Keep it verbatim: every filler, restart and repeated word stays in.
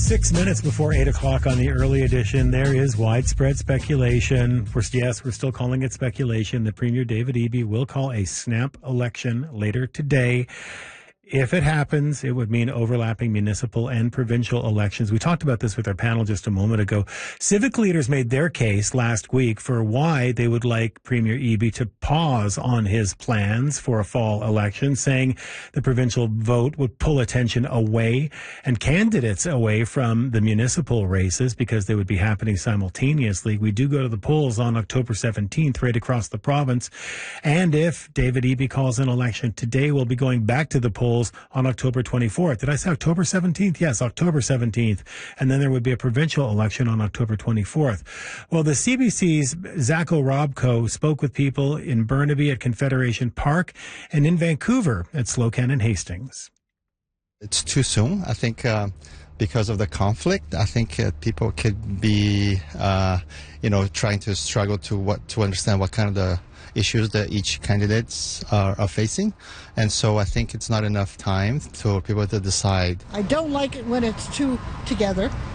Six minutes before eight o'clock on the early edition, there is widespread speculation. We're, yes, we're still calling it speculation that Premier David Eby will call a snap election later today. If it happens, it would mean overlapping municipal and provincial elections. We talked about this with our panel just a moment ago. Civic leaders made their case last week for why they would like Premier Eby to pause on his plans for a fall election, saying the provincial vote would pull attention away and candidates away from the municipal races because they would be happening simultaneously. We do go to the polls on October seventeenth right across the province. And if David Eby calls an election today, we'll be going back to the polls on October twenty-fourth. Did I say October seventeenth? Yes, October seventeenth. And then there would be a provincial election on October twenty-fourth. Well, the C B C's Zacho Robko spoke with people in Burnaby at Confederation Park and in Vancouver at Slocan and Hastings. It's too soon. I think uh, because of the conflict, I think uh, people could be, uh, you know, trying to struggle to what to understand what kind of the issues that each candidates are, are facing. And so I think it's not enough time for people to decide. I don't like it when it's too together.